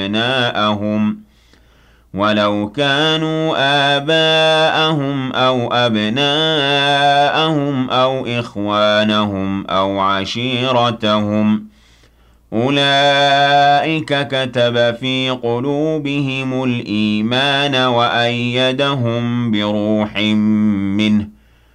أبناءهم ولو كانوا آباءهم أو أبناءهم أو إخوانهم أو عشيرتهم أولئك كتب في قلوبهم الإيمان وأيدهم بروح منه